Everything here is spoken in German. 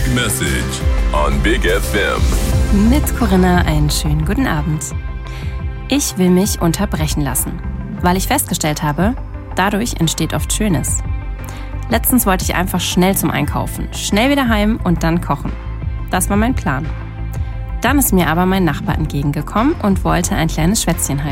Message on Big FM. Mit Corinna einen schönen guten Abend. Ich will mich unterbrechen lassen, weil ich festgestellt habe, dadurch entsteht oft Schönes. Letztens wollte ich einfach schnell zum Einkaufen, schnell wieder heim und dann kochen. Das war mein Plan. Dann ist mir aber mein Nachbar entgegengekommen und wollte ein kleines Schwätzchen halten.